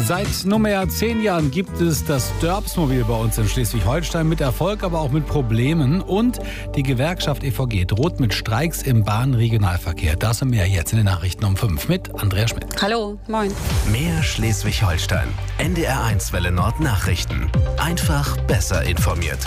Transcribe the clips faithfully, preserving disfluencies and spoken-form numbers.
Seit nunmehr zehn Jahren gibt es das Dörpsmobil bei uns in Schleswig-Holstein mit Erfolg, aber auch mit Problemen. Und die Gewerkschaft E V G droht mit Streiks im Bahnregionalverkehr. Das und mehr jetzt in den Nachrichten um fünf mit Andrea Schmidt. Hallo, moin. Mehr Schleswig-Holstein. N D R eins Welle Nord Nachrichten. Einfach besser informiert.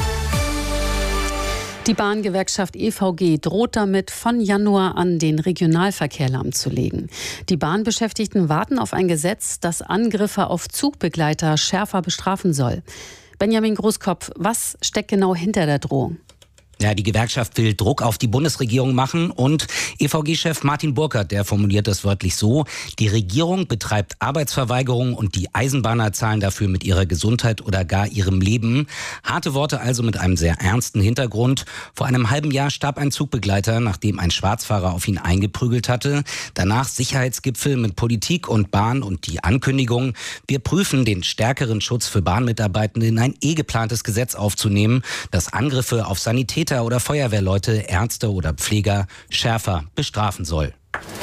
Die Bahngewerkschaft E V G droht damit, von Januar an den Regionalverkehr lahmzulegen. Die Bahnbeschäftigten warten auf ein Gesetz, das Angriffe auf Zugbegleiter schärfer bestrafen soll. Benjamin Großkopf, was steckt genau hinter der Drohung? Ja, die Gewerkschaft will Druck auf die Bundesregierung machen und E V G-Chef Martin Burkert, der formuliert das wörtlich so: Die Regierung betreibt Arbeitsverweigerung und die Eisenbahner zahlen dafür mit ihrer Gesundheit oder gar ihrem Leben. Harte Worte also mit einem sehr ernsten Hintergrund. Vor einem halben Jahr starb ein Zugbegleiter, nachdem ein Schwarzfahrer auf ihn eingeprügelt hatte. Danach Sicherheitsgipfel mit Politik und Bahn und die Ankündigung: Wir prüfen den stärkeren Schutz für Bahnmitarbeitende in ein eh geplantes Gesetz aufzunehmen, das Angriffe auf Sanitäter oder Feuerwehrleute, Ärzte oder Pfleger schärfer bestrafen soll.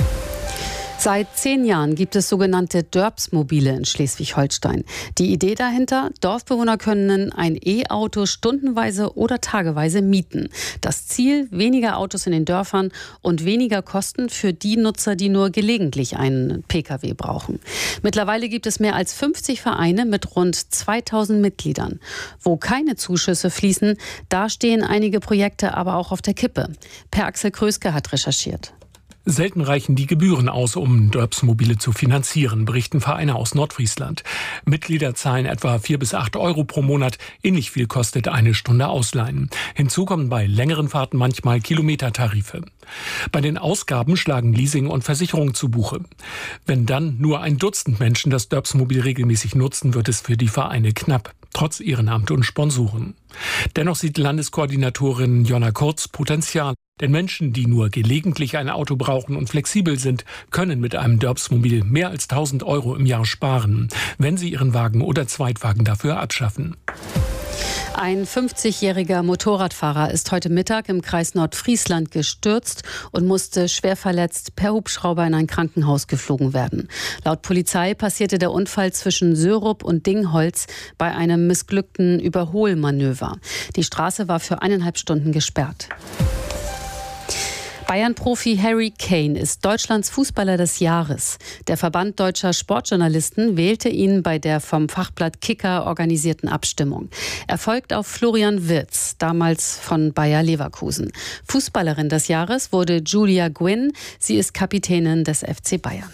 Seit zehn Jahren gibt es sogenannte Dörpsmobile in Schleswig-Holstein. Die Idee dahinter: Dorfbewohner können ein E-Auto stundenweise oder tageweise mieten. Das Ziel: weniger Autos in den Dörfern und weniger Kosten für die Nutzer, die nur gelegentlich einen Pkw brauchen. Mittlerweile gibt es mehr als fünfzig Vereine mit rund zweitausend Mitgliedern. Wo keine Zuschüsse fließen, da stehen einige Projekte aber auch auf der Kippe. Per Axel Kröske hat recherchiert. Selten reichen die Gebühren aus, um Dörpsmobile zu finanzieren, berichten Vereine aus Nordfriesland. Mitglieder zahlen etwa vier bis acht Euro pro Monat. Ähnlich viel kostet eine Stunde Ausleihen. Hinzu kommen bei längeren Fahrten manchmal Kilometertarife. Bei den Ausgaben schlagen Leasing und Versicherung zu Buche. Wenn dann nur ein Dutzend Menschen das Dörpsmobil regelmäßig nutzen, wird es für die Vereine knapp, trotz Ehrenamt und Sponsoren. Dennoch sieht Landeskoordinatorin Jonna Kurz Potenzial. Denn Menschen, die nur gelegentlich ein Auto brauchen und flexibel sind, können mit einem Dörpsmobil mehr als tausend Euro im Jahr sparen, wenn sie ihren Wagen oder Zweitwagen dafür abschaffen. Ein fünfzigjähriger Motorradfahrer ist heute Mittag im Kreis Nordfriesland gestürzt und musste schwer verletzt per Hubschrauber in ein Krankenhaus geflogen werden. Laut Polizei passierte der Unfall zwischen Sörup und Dingholz bei einem missglückten Überholmanöver. Die Straße war für eineinhalb Stunden gesperrt. Bayern-Profi Harry Kane ist Deutschlands Fußballer des Jahres. Der Verband deutscher Sportjournalisten wählte ihn bei der vom Fachblatt Kicker organisierten Abstimmung. Er folgt auf Florian Wirtz, damals von Bayer Leverkusen. Fußballerin des Jahres wurde Julia Gwynn. Sie ist Kapitänin des F C Bayern.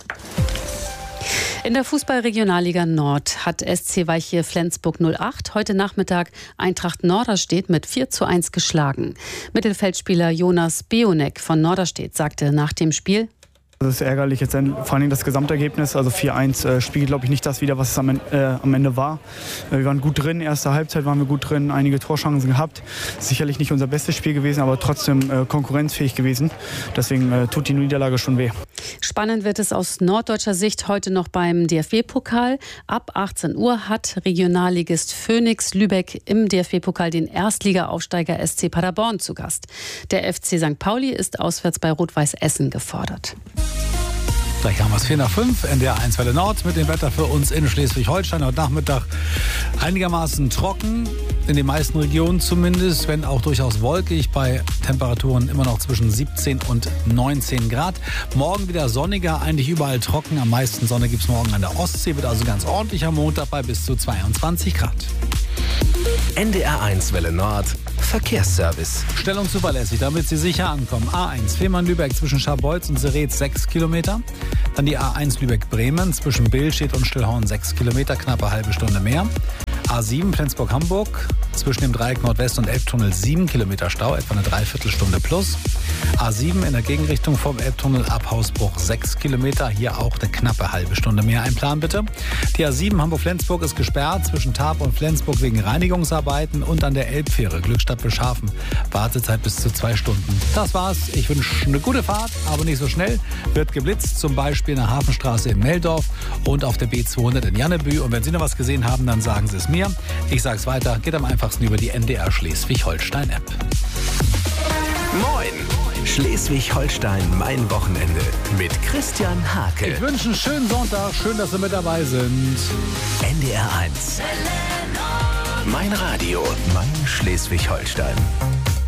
In der Fußball-Regionalliga Nord hat S C Weiche Flensburg null acht heute Nachmittag Eintracht Norderstedt mit vier zu eins geschlagen. Mittelfeldspieler Jonas Beonek von Norderstedt sagte nach dem Spiel: Das ist ärgerlich, jetzt vor allem das Gesamtergebnis. Also vier eins äh, spiegelt, glaube ich, nicht das wider, was es am, äh, am Ende war. Äh, wir waren gut drin, erste Halbzeit waren wir gut drin, einige Torchancen gehabt. Sicherlich nicht unser bestes Spiel gewesen, aber trotzdem äh, konkurrenzfähig gewesen. Deswegen äh, tut die Niederlage schon weh. Spannend wird es aus norddeutscher Sicht heute noch beim D F B-Pokal. Ab achtzehn Uhr hat Regionalligist Phoenix Lübeck im D F B-Pokal den Erstligaaufsteiger S C Paderborn zu Gast. Der F C Sankt Pauli ist auswärts bei Rot-Weiß Essen gefordert. Gleich haben wir es vier nach fünf, N D R eins Welle Nord mit dem Wetter für uns in Schleswig-Holstein. Heute Nachmittag einigermaßen trocken, in den meisten Regionen zumindest, wenn auch durchaus wolkig, bei Temperaturen immer noch zwischen siebzehn und neunzehn Grad. Morgen wieder sonniger, eigentlich überall trocken. Am meisten Sonne gibt es morgen an der Ostsee, wird also ganz ordentlich am Montag bei bis zu zweiundzwanzig Grad. N D R eins Welle Nord Verkehrsservice. Stellung zuverlässig, damit Sie sicher ankommen. A eins Fehmarn-Lübeck zwischen Scharbeutz und Seretz sechs Kilometer. Dann die A eins Lübeck-Bremen zwischen Billstedt und Stillhorn sechs Kilometer, knappe halbe Stunde mehr. A sieben Flensburg-Hamburg zwischen dem Dreieck Nordwest und Elbtunnel sieben Kilometer Stau, etwa eine Dreiviertelstunde plus. A sieben in der Gegenrichtung vom Elbtunnel ab Hausbruch sechs Kilometer, hier auch eine knappe halbe Stunde mehr einplanen bitte. Die A sieben Hamburg-Flensburg ist gesperrt zwischen Tarp und Flensburg wegen Reinigungsarbeiten und an der Elbfähre Glückstadt-Beschhafen. Wartezeit bis zu zwei Stunden. Das war's. Ich wünsche eine gute Fahrt, aber nicht so schnell. Wird geblitzt, zum Beispiel in der Hafenstraße in Meldorf und auf der B zweihundert in Jannebü. Und wenn Sie noch was gesehen haben, dann sagen Sie es mir. Ich sage es weiter, geht am einfachsten über die N D R Schleswig-Holstein-App. Moin! Schleswig-Holstein, mein Wochenende mit Christian Hake. Ich wünsche einen schönen Sonntag. Schön, dass Sie mit dabei sind. N D R eins. Mein Radio, mein Schleswig-Holstein.